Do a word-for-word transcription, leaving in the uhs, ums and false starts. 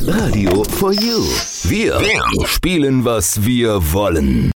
Radio for You. Wir spielen, was wir wollen.